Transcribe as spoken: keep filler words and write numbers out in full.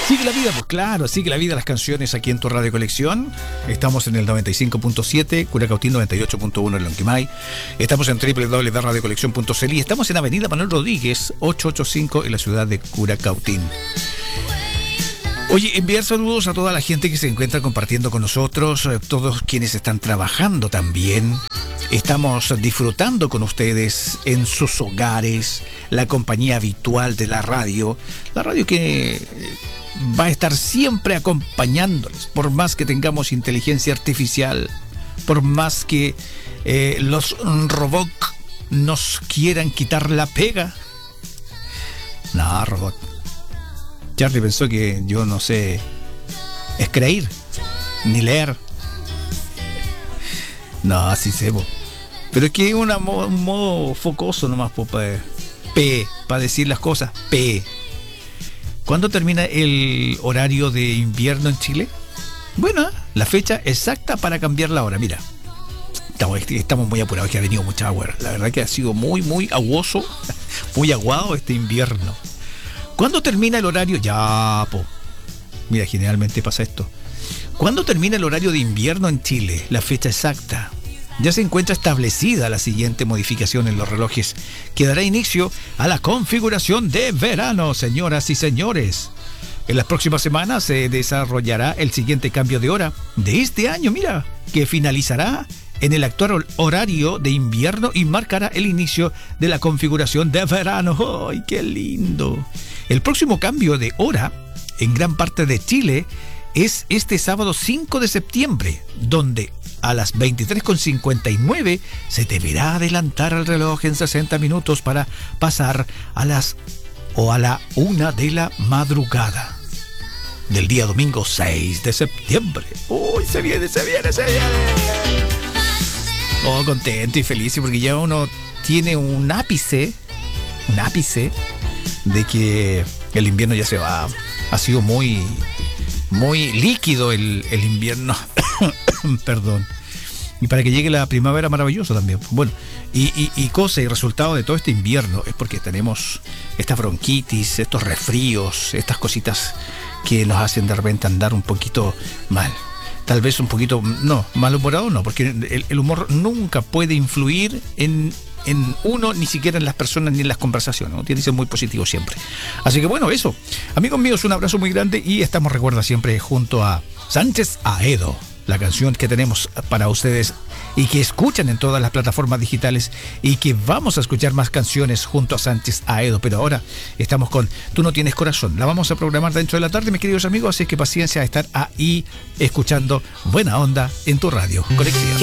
Sigue la vida, pues claro, sigue la vida las canciones aquí en tu Radio Colección. Estamos en el noventa y cinco punto siete, Curacautín noventa y ocho punto uno en Lonquimay. Estamos en doble u doble u doble u punto radio colección punto c l y estamos en Avenida Manuel Rodríguez, ochocientos ochenta y cinco en la ciudad de Curacautín. Oye, enviar saludos a toda la gente que se encuentra compartiendo con nosotros, todos quienes están trabajando también. Estamos disfrutando con ustedes en sus hogares, la compañía habitual de la radio, la radio que va a estar siempre acompañándoles, por más que tengamos inteligencia artificial, por más que eh, los robots nos quieran quitar la pega. No, robot. Charlie pensó que yo no sé escribir ni leer. No, así sé, po. Pero es que es una, un modo focoso nomás, po, pa, P, para decir las cosas. P. ¿Cuándo termina el horario de invierno en Chile? Bueno, la fecha exacta para cambiar la hora. Mira, estamos, estamos muy apurados, que ha venido mucha agua. La verdad que ha sido muy, muy aguoso, muy aguado este invierno. ¿Cuándo termina el horario? Ya, po. Mira, generalmente pasa esto. ¿Cuándo termina el horario de invierno en Chile? La fecha exacta. Ya se encuentra establecida la siguiente modificación en los relojes, que dará inicio a la configuración de verano, señoras y señores. En las próximas semanas se desarrollará el siguiente cambio de hora de este año, mira, que finalizará en el actual horario de invierno y marcará el inicio de la configuración de verano. ¡Ay, qué lindo! El próximo cambio de hora en gran parte de Chile es este sábado cinco de septiembre, donde a las veintitrés con cincuenta y nueve se deberá adelantar el reloj en sesenta minutos para pasar a las o a la una de la madrugada del día domingo seis de septiembre. ¡Uy, se viene, se viene, se viene! Oh, contento y feliz porque ya uno tiene un ápice, un ápice de que el invierno ya se va. Ha sido muy... muy líquido el, el invierno. Perdón. Y para que llegue la primavera, maravilloso también. Bueno, y, y, y cosa y resultado de todo este invierno es porque tenemos esta bronquitis, estos resfríos, estas cositas que nos hacen de repente andar un poquito mal. Tal vez un poquito, no, malhumorado no, porque el, el humor nunca puede influir en, en uno, ni siquiera en las personas ni en las conversaciones, ¿no? Tiene que ser muy positivo siempre. Así que bueno, eso. Amigos míos, un abrazo muy grande y estamos, recuerda, siempre junto a Sánchez Aedo, la canción que tenemos para ustedes y que escuchan en todas las plataformas digitales y que vamos a escuchar más canciones junto a Sánchez Aedo, pero ahora estamos con Tú no tienes corazón. La vamos a programar dentro de la tarde, mis queridos amigos, así que paciencia a estar ahí escuchando Buena Onda en tu Radio Colección.